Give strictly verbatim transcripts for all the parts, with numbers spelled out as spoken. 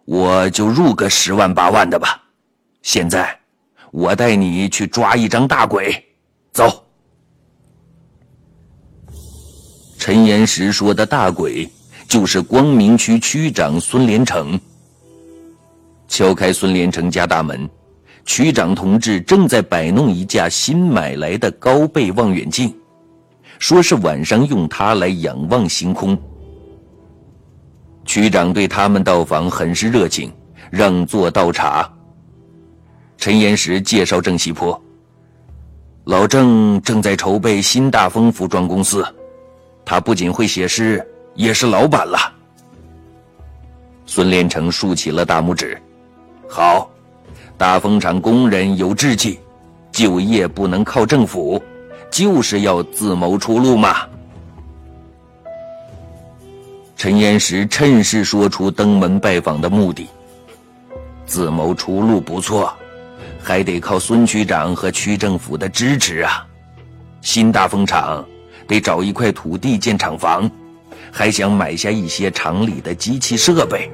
我就入个十万八万的吧。现在我带你去抓一张大鬼，走。陈岩石说的大鬼就是光明区区长孙连成。敲开孙连成家大门，区长同志正在摆弄一架新买来的高倍望远镜，说是晚上用它来仰望星空。区长对他们到访很是热情，让座倒茶。陈岩石介绍郑西坡，老郑正在筹备新大丰服装公司，他不仅会写诗，也是老板了。孙连成竖起了大拇指，好，大丰厂工人有志气，就业不能靠政府，就是要自谋出路嘛。陈岩石趁势说出登门拜访的目的，自谋出路不错，还得靠孙区长和区政府的支持啊。新大丰厂得找一块土地建厂房，还想买下一些厂里的机器设备。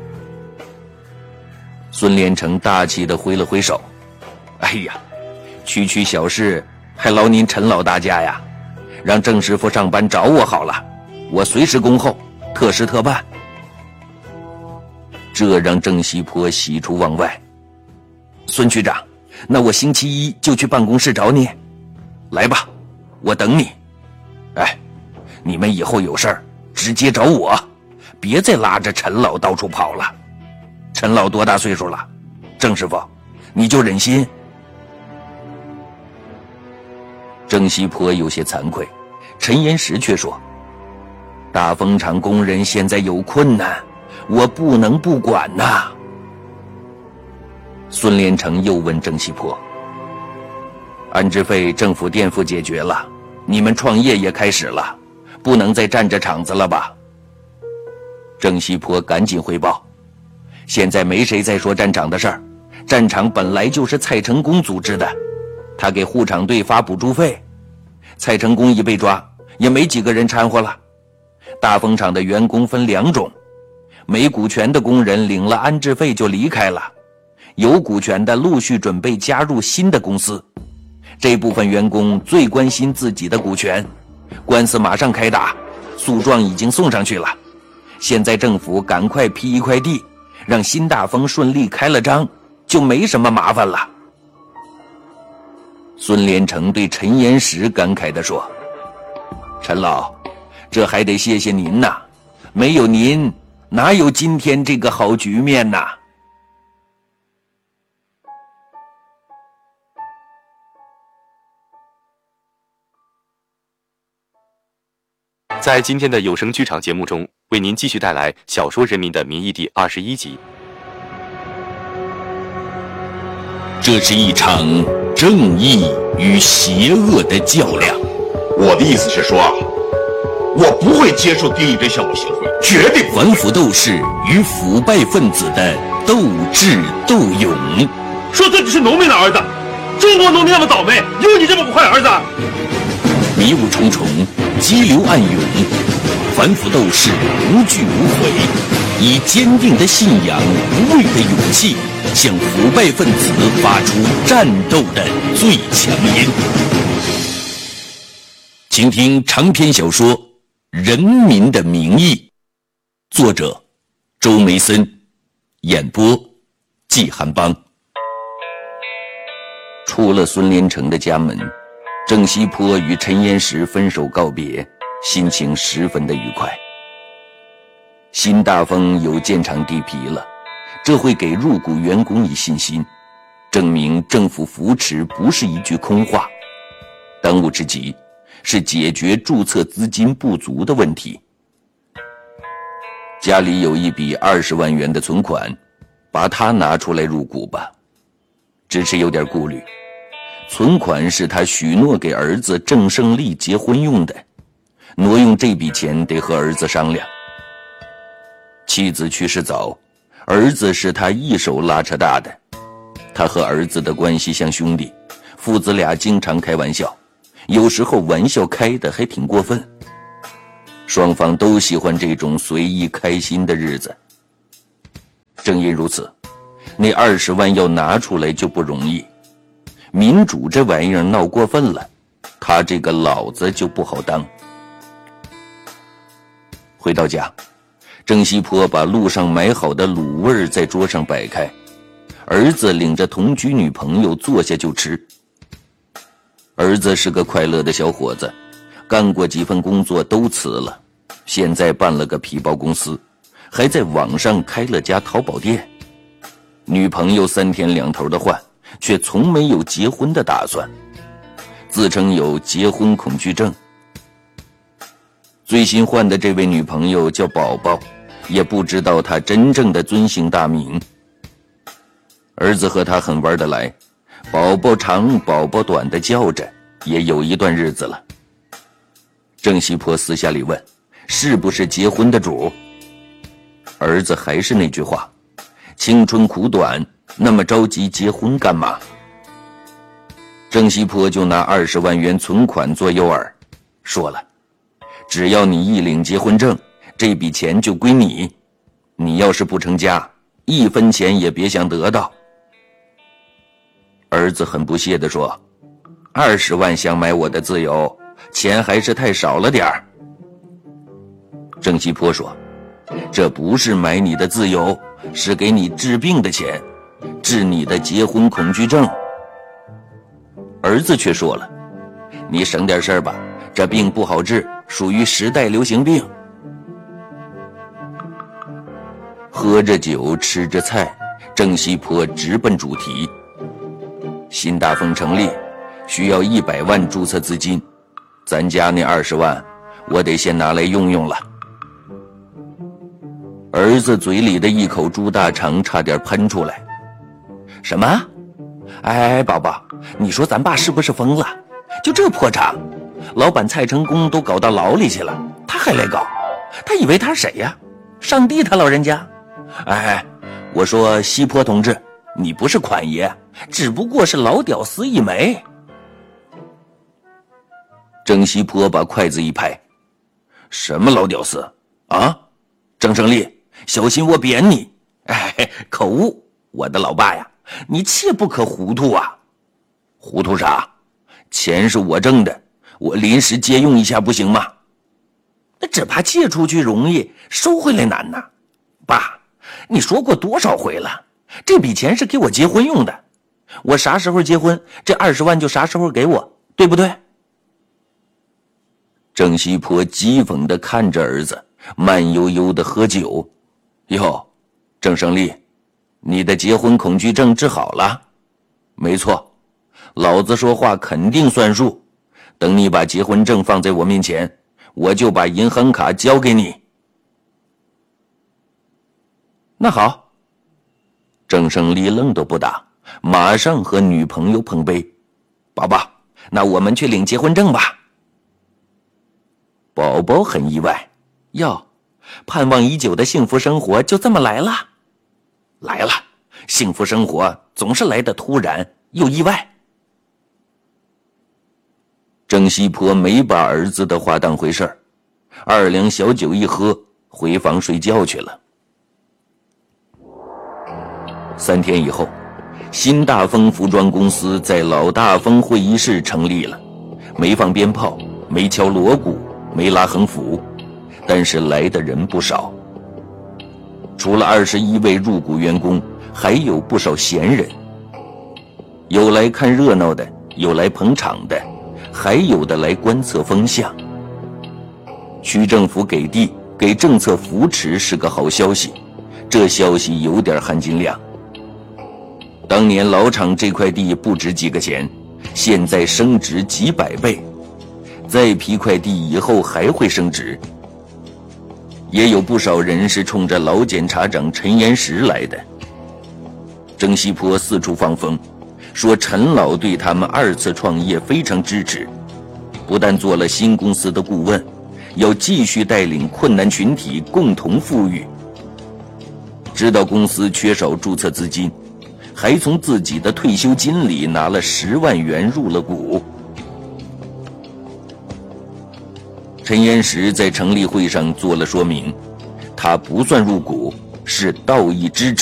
孙连成大气地挥了挥手，哎呀，区区小事还劳您陈老大家呀，让郑师傅上班找我好了，我随时恭候，特事特办。这让郑西坡喜出望外。孙区长，那我星期一就去办公室找你。来吧，我等你。哎，你们以后有事儿直接找我，别再拉着陈老到处跑了。陈老多大岁数了？郑师傅，你就忍心？郑西坡有些惭愧，陈岩石却说，大丰厂工人现在有困难，我不能不管呐。孙连成又问郑西坡，安置费政府垫付解决了，你们创业也开始了，不能再占着场子了吧？郑西坡赶紧汇报，现在没谁再说站场的事儿，战场本来就是蔡成功组织的，他给护厂队发补助费，蔡成功一被抓，也没几个人掺和了。大丰厂的员工分两种，没股权的工人领了安置费就离开了，有股权的陆续准备加入新的公司。这部分员工最关心自己的股权，官司马上开打，诉状已经送上去了。现在政府赶快批一块地，让新大丰顺利开了张，就没什么麻烦了。孙连成对陈岩石感慨地说，陈老，这还得谢谢您呐，没有您哪有今天这个好局面呐。 在今天的有声剧场节目中，为您继续带来小说《人民的名义》第二十一集。 这是一场正义与邪恶的较量。 我的意思是说啊，我不会接受丁义珍向我行贿，绝对不会。 反腐斗士与腐败分子的斗智斗勇。 说自己是农民的儿子，中国农民那么倒霉，有你这么个坏儿子？ 迷雾重重，激流暗涌，反腐斗士无惧无悔，以坚定的信仰、无畏的勇气，向腐败分子发出战斗的最强音。请听长篇小说《人民的名义》，作者周梅森，演播季寒邦。出了孙连成的家门，郑西坡与陈岩石分手告别，心情十分的愉快。新大丰有建厂地皮了，这会给入股员工以信心，证明政府扶持不是一句空话。当务之急是解决注册资金不足的问题。家里有一笔二十万元的存款，把它拿出来入股吧。只是有点顾虑，存款是他许诺给儿子郑胜利结婚用的，挪用这笔钱得和儿子商量。妻子去世早，儿子是他一手拉扯大的，他和儿子的关系像兄弟，父子俩经常开玩笑，有时候玩笑开得还挺过分。双方都喜欢这种随意开心的日子。 正因如此，那二十万要拿出来就不容易。民主这玩意儿闹过分了，他这个老子就不好当。回到家，郑西坡把路上买好的卤味在桌上摆开，儿子领着同居女朋友坐下就吃。儿子是个快乐的小伙子，干过几份工作都辞了，现在办了个皮包公司，还在网上开了家淘宝店。女朋友三天两头的换，却从没有结婚的打算，自称有结婚恐惧症。最新换的这位女朋友叫宝宝，也不知道她真正的尊姓大名。儿子和她很玩得来，宝宝长宝宝短的叫着，也有一段日子了。郑西坡私下里问，是不是结婚的主？儿子还是那句话，青春苦短，那么着急结婚干嘛？郑西坡就拿二十万元存款做诱饵，说了，只要你一领结婚证，这笔钱就归你，你要是不成家，一分钱也别想得到。儿子很不屑地说，二十万想买我的自由，钱还是太少了点儿。郑西坡说，这不是买你的自由，是给你治病的钱，治你的结婚恐惧症。儿子却说了，你省点事儿吧，这病不好治，属于时代流行病。喝着酒吃着菜，郑西坡直奔主题。新大丰成立，需要一百万注册资金，咱家那二十万，我得先拿来用用了。儿子嘴里的一口猪大肠差点喷出来。什么？哎，宝宝，你说咱爸是不是疯了？就这破厂，老板蔡成功都搞到牢里去了，他还来搞？他以为他是谁呀？上帝他老人家？哎，我说西坡同志，你不是款爷，只不过是老屌丝一枚。郑西坡把筷子一拍，什么老屌丝啊？郑胜利，小心我扁你！哎，口误，我的老爸呀，你切不可糊涂啊！糊涂啥？钱是我挣的，我临时借用一下不行吗？那只怕借出去容易，收回来难呐。爸，你说过多少回了，这笔钱是给我结婚用的，我啥时候结婚，这二十万就啥时候给我，对不对？郑西坡讥讽地看着儿子，慢悠悠地喝酒。哟，郑胜利，你的结婚恐惧症治好了？没错，老子说话肯定算数。等你把结婚证放在我面前，我就把银行卡交给你。那好。郑胜利愣都不打，马上和女朋友碰杯。宝宝，那我们去领结婚证吧。宝宝很意外，哟，盼望已久的幸福生活就这么来了？来了，幸福生活总是来得突然又意外。郑西坡没把儿子的话当回事儿，二两小酒一喝，回房睡觉去了。三天以后，新大丰服装公司在老大丰会议室成立了，没放鞭炮，没敲锣鼓，没拉横幅，但是来的人不少。除了二十一位入股员工，还有不少闲人，有来看热闹的，有来捧场的，还有的来观测风向。区政府给地，给政策扶持是个好消息，这消息有点含金量。当年老厂这块地不值几个钱，现在升值几百倍，再批块地以后还会升值。也有不少人是冲着老检察长陈岩石来的。郑西坡四处放风，说陈老对他们二次创业非常支持，不但做了新公司的顾问，要继续带领困难群体共同富裕。知道公司缺少注册资金，还从自己的退休金里拿了十万元入了股。陈岩石在成立会上做了说明，他不算入股，是道义支持。